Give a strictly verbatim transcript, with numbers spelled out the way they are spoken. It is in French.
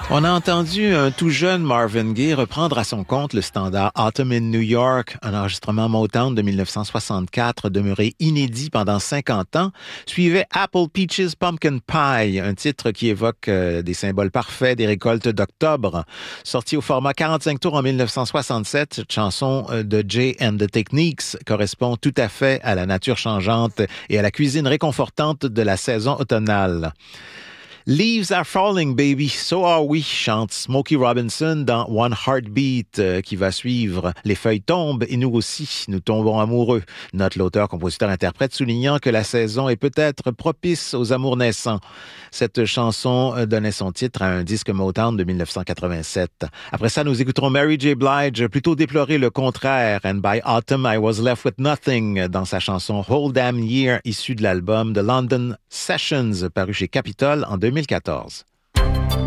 On a entendu un tout jeune Marvin Gaye reprendre à son compte le standard Autumn in New York, un enregistrement Motown de dix-neuf cent soixante-quatre demeuré inédit pendant cinquante ans, suivait Apple Peaches Pumpkin Pie, un titre qui évoque euh, des symboles parfaits des récoltes d'octobre. Sorti au format quarante-cinq tours en dix-neuf cent soixante-sept, cette chanson de Jay and the Techniques correspond tout à fait à la nature changeante et à la cuisine réconfortante de la saison automnale. Leaves are falling, baby, so are we, chante Smokey Robinson dans One Heartbeat, euh, qui va suivre. Les feuilles tombent et nous aussi, nous tombons amoureux. Note l'auteur-compositeur-interprète soulignant que la saison est peut-être propice aux amours naissants. Cette chanson donnait son titre à un disque Motown de dix-neuf cent quatre-vingt-sept. Après ça, nous écouterons Mary J. Blige plutôt déplorer le contraire. And by autumn, I was left with nothing dans sa chanson Whole Damn Year, issue de l'album The London Sessions, paru chez Capitol en deux mille quatorze.